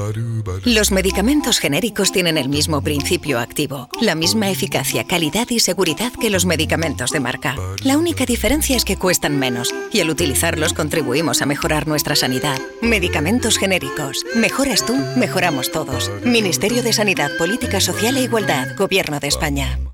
Los medicamentos genéricos tienen el mismo principio activo, la misma eficacia, calidad y seguridad que los medicamentos de marca. La única diferencia es que cuestan menos y al utilizarlos contribuimos a mejorar nuestra sanidad. Medicamentos genéricos. Mejoras tú, mejoramos todos. Ministerio de Sanidad, Política Social e Igualdad, Gobierno de España.